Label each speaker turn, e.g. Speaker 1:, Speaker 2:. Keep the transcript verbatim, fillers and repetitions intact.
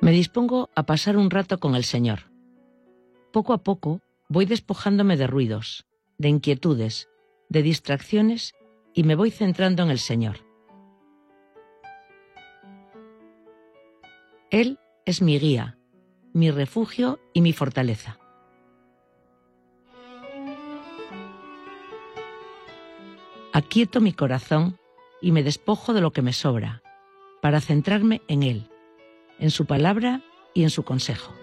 Speaker 1: Me dispongo a pasar un rato con el Señor. Poco a poco voy despojándome de ruidos, de inquietudes, de distracciones y me voy centrando en el Señor. Él es mi guía, mi refugio y mi fortaleza. Aquieto mi corazón y me despojo de lo que me sobra, para centrarme en Él, en su palabra y en su consejo.